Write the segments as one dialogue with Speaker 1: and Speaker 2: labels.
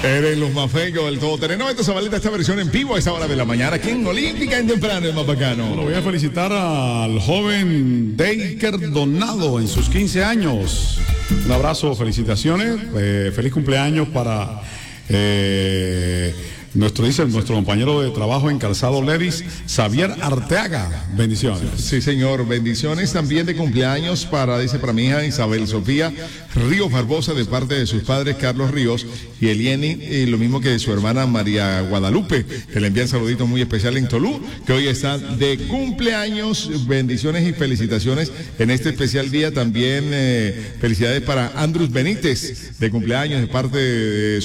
Speaker 1: Eres los más feos del todoterreno. Esta Zabaleta, esta versión en vivo a esa hora de la mañana aquí en Olímpica en temprano, el más bacano.
Speaker 2: Bueno, voy a felicitar al joven Deiker Donado en sus 15 años. Un abrazo, felicitaciones. Feliz cumpleaños para nuestro compañero de trabajo en Calzado Levis, Xavier Arteaga. Bendiciones.
Speaker 1: Sí, señor. Bendiciones también de cumpleaños para mi hija Isabel Sofía Ríos Barbosa, de parte de sus padres Carlos Ríos y Elieni, y lo mismo que de su hermana María Guadalupe, que le envían saluditos muy especial en Tolú, que hoy está de cumpleaños. Bendiciones y felicitaciones en este especial día. También felicidades para Andrus Benítez, de cumpleaños, de parte de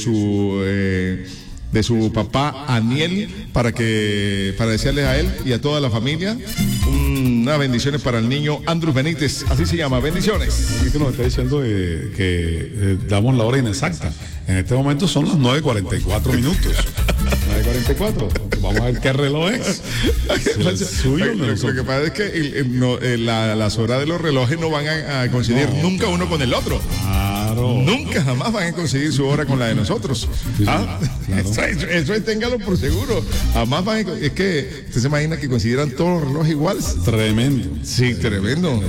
Speaker 1: su papá Aniel, para desearles a él y a toda la familia unas bendiciones para el niño Andrus Benítez, así se llama. Bendiciones.
Speaker 2: Aquí nos está diciendo que damos la hora inexacta. En este momento son las 9:44 minutos. 9:44. Vamos a ver qué reloj es.
Speaker 1: Lo que pasa es que las horas de los relojes no van a coincidir nunca uno con el otro.
Speaker 2: Claro.
Speaker 1: Nunca jamás van a conseguir su hora con la de nosotros.
Speaker 2: Sí, claro.
Speaker 1: Eso es, téngalo por seguro. Jamás es que usted se imagina que consideran todos los relojes iguales.
Speaker 2: Tremendo.
Speaker 1: Sí, tremendo.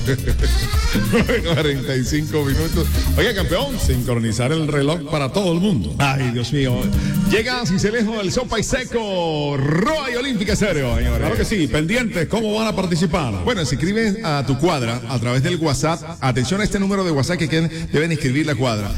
Speaker 1: 45 minutos. Oiga, campeón.
Speaker 2: Sincronizar el reloj para todo el mundo.
Speaker 1: Ay, Dios mío. Llega a Cincelejo el Sopa y Seco, Roa y Olímpica Estéreo, señores.
Speaker 2: Claro que sí. Pendientes, ¿cómo van a participar?
Speaker 1: Bueno, se inscriben a tu cuadra a través del WhatsApp. Atención a este número de WhatsApp que deben inscribir la cuadra.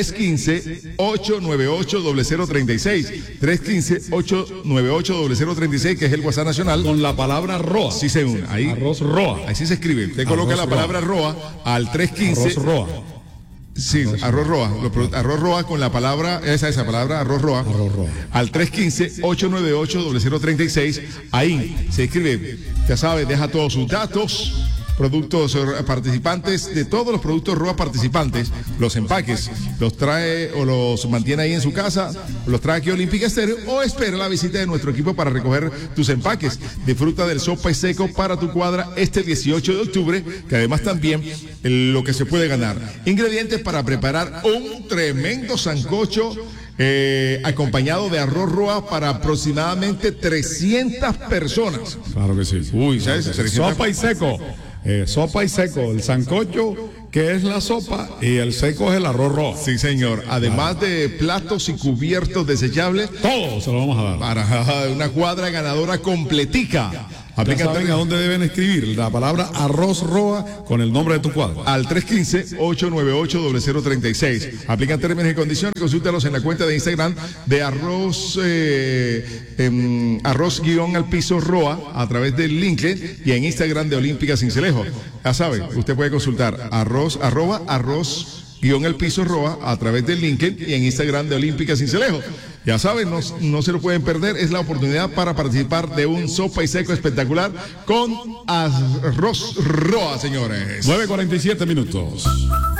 Speaker 1: 315-898-0036. 315-898-0036, que es el WhatsApp nacional.
Speaker 2: Con la palabra ROA.
Speaker 1: Sí, según. Ahí.
Speaker 2: Arroz ROA.
Speaker 1: Ahí sí se escribe. Usted coloca la palabra ROA al 315.
Speaker 2: Arroz ROA.
Speaker 1: Sí, arroz roa. Arroz roa con la palabra, esa palabra, arroz roa.
Speaker 2: Arroz roa.
Speaker 1: Al 315-898-0036. Ahí se escribe, ya sabe, deja todos sus datos, productos participantes, de todos los productos ROA participantes, los empaques, los trae o los mantiene ahí en su casa, los trae aquí a Olímpica Estéreo, o espera la visita de nuestro equipo para recoger tus empaques. Disfruta del Sopa y Seco para tu cuadra este 18 de octubre, que además también lo que se puede ganar. Ingredientes para preparar un tremendo sancocho, acompañado de arroz roa para aproximadamente 300 personas.
Speaker 2: Claro que sí.
Speaker 1: Uy, ¿sabes?
Speaker 2: Sopa y seco. Sopa y seco. El sancocho, que es la sopa, y el seco es el arroz roa.
Speaker 1: Sí, señor. Además de platos y cubiertos desechables.
Speaker 2: Todo se lo vamos a dar.
Speaker 1: Para una cuadra ganadora completica.
Speaker 2: Ya saben a dónde deben escribir la palabra arroz roa con el nombre de tu cuadra.
Speaker 1: Al 315-898-0036. Aplican términos y condiciones. Consúltalos en la cuenta de Instagram de arroz-al-piso roa a través del LinkedIn y en Instagram de Olímpica Cincelejo. Ya saben, usted puede consultar arroz-al-piso roa a través del LinkedIn y en Instagram de Olímpica Cincelejo. Ya saben, no se lo pueden perder. Es la oportunidad para participar de un Sopa y Seco espectacular con arroz roa, señores.
Speaker 2: 9:47 minutos.